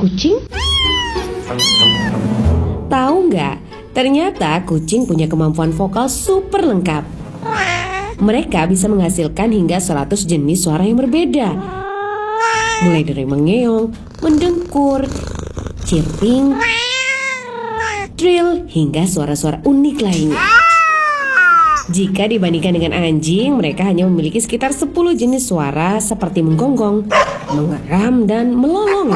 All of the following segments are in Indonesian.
kucing? Tahu nggak? Ternyata kucing punya kemampuan vokal super lengkap. Mereka bisa menghasilkan hingga 100 jenis suara yang berbeda. Mulai dari mengeong, mendengkur, chirping, trill, hingga suara-suara unik lainnya. Jika dibandingkan dengan anjing, mereka hanya memiliki sekitar 10 jenis suara seperti menggonggong, mengeram, dan melolong.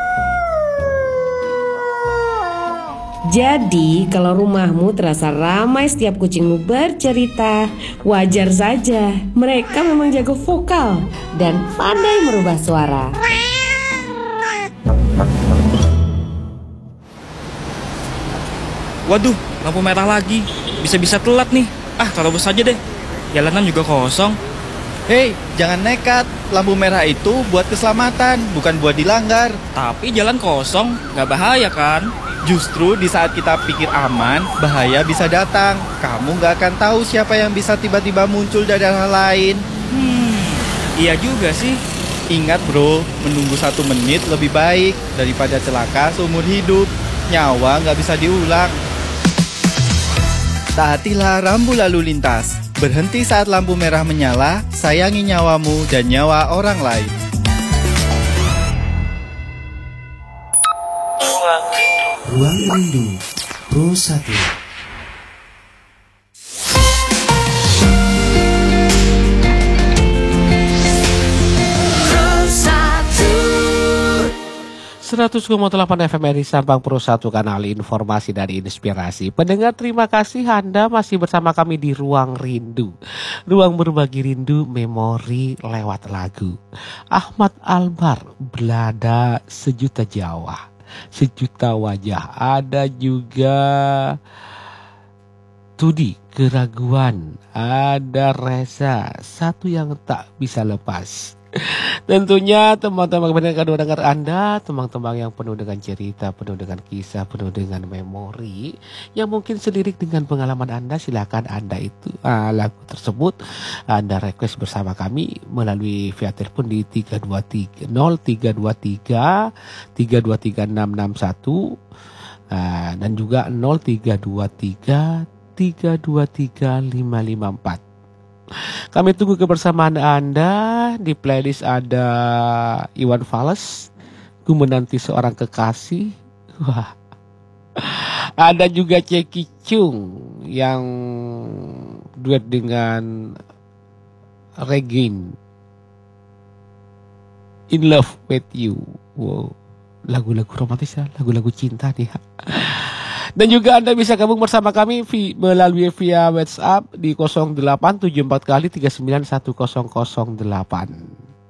Jadi, kalau rumahmu terasa ramai setiap kucingmu bercerita, wajar saja. Mereka memang jago vokal dan pandai merubah suara. Waduh, lampu merah lagi. Bisa-bisa telat nih. Terobos saja deh. Jalanan juga kosong. Hei, jangan nekat. Lampu merah itu buat keselamatan, bukan buat dilanggar. Tapi jalan kosong, nggak bahaya kan? Justru di saat kita pikir aman, bahaya bisa datang. Kamu gak akan tahu siapa yang bisa tiba-tiba muncul dari arah lain. Iya juga sih. Ingat bro, menunggu 1 menit lebih baik daripada celaka seumur hidup. Nyawa gak bisa diulang. Taatilah rambu lalu lintas. Berhenti saat lampu merah menyala, sayangi nyawamu dan nyawa orang lain. Ruang Rindu Pro 1. .8 FM RRI Sabang Pro 1, kanal informasi dan inspirasi. Pendengar, terima kasih Anda masih bersama kami di Ruang Rindu. Ruang berbagi rindu, memori lewat lagu. Ahmad Albar, Belada Sejuta Jawa, Sejuta Wajah. Ada juga Tudi, Keraguan. Ada Reza, Satu Yang Tak Bisa Lepas. Tentunya teman-teman pendengar Anda, teman-teman yang penuh dengan cerita, penuh dengan kisah, penuh dengan memori, yang mungkin selirik dengan pengalaman Anda. Silakan Anda itu lagu tersebut Anda request bersama kami melalui via telepon di 0323 661 dan juga 0323 323 554. Kami tunggu kebersamaan Anda. Di playlist ada Iwan Fals, Ku Menanti Seorang Kekasih. Wah. Ada juga Ceki Chung yang duet dengan Regine, In Love With You. Wow. Lagu-lagu romantis ya, lagu-lagu cinta nih. Dan juga Anda bisa gabung bersama kami melalui via WhatsApp di 0874 kali 391008.